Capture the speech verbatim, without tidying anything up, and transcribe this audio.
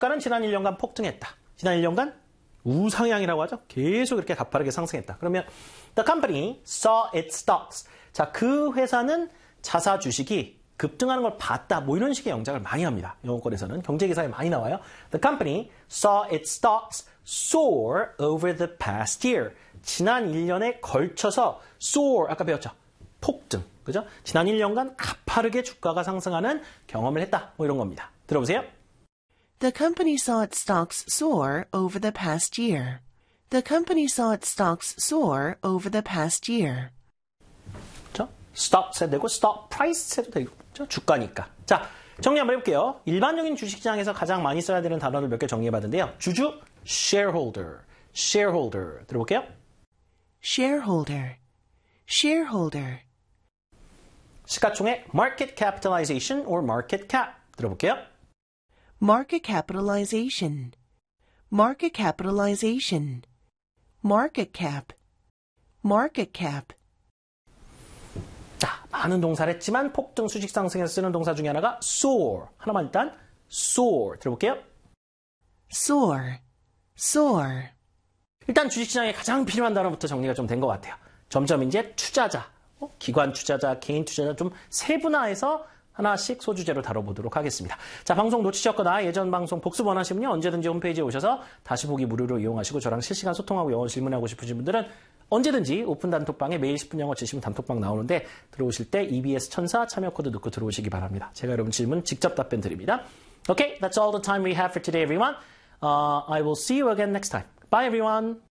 주가는 지난 일 년간 폭등했다. 지난 일 년간 우상향이라고 하죠. 계속 이렇게 가파르게 상승했다. 그러면 the company saw its stocks. 자, 그 회사는 자사 주식이 급등하는 걸 봤다. 뭐 이런 식의 영작을 많이 합니다. 영어권에서는 경제기사에 많이 나와요. The company saw its stocks soar over the past year. 지난 일 년에 걸쳐서 soar, 아까 배웠죠? 폭등. 그죠? 지난 일 년간 가파르게 주가가 상승하는 경험을 했다. 뭐 이런 겁니다. 들어보세요. The company saw its stocks soar over the past year. The company saw its stocks soar over the past year. 그렇죠? stocks 해도 되고 stock price 해도 되고 그렇죠? 주가니까. 자, 정리 한번 해볼게요. 일반적인 주식시장에서 가장 많이 써야 되는 단어를 몇 개 정리해봤는데요. 주주, shareholder, shareholder 들어볼게요. Shareholder, shareholder. 시가총액 market capitalization or market cap 들어볼게요. Market capitalization, market capitalization, market cap, market cap. 자, 많은 동사를 했지만 폭등 수직 상승에서 쓰는 동사 중에 하나가 soar. 하나만 일단 soar 들어볼게요. Soar, soar. 일단 주식시장에 가장 필요한 단어부터 정리가 좀 된 것 같아요. 점점 이제 투자자, 어? 기관 투자자, 개인 투자자 좀 세분화해서 하나씩 소주제로 다뤄보도록 하겠습니다. 자, 방송 놓치셨거나 예전 방송 복습 원하시면요. 언제든지 홈페이지에 오셔서 다시 보기 무료로 이용하시고 저랑 실시간 소통하고 영어 질문하고 싶으신 분들은 언제든지 오픈 단톡방에 매일 십 분 영어 치시면 단톡방 나오는데 들어오실 때 이비에스 천사 참여 코드 넣고 들어오시기 바랍니다. 제가 여러분 질문 직접 답변 드립니다. Okay, that's all the time we have for today, everyone. Uh, I will see you again next time. Bye, everyone.